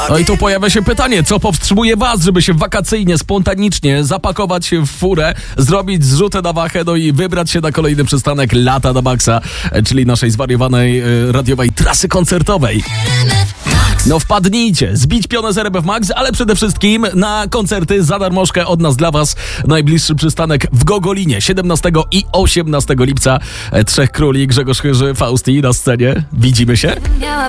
No i tu pojawia się pytanie, co powstrzymuje was, żeby się wakacyjnie, spontanicznie zapakować się w furę, zrobić zrzutę na wachę, no i wybrać się na kolejny przystanek Lata na Maxa, czyli naszej zwariowanej radiowej trasy koncertowej. No wpadnijcie, zbić pionę z RMF Max, ale przede wszystkim na koncerty za darmożkę od nas dla was. Najbliższy przystanek w Gogolinie 17 i 18 lipca. Trzech Króli, Grzegorz Chyży, Fausti na scenie. Widzimy się?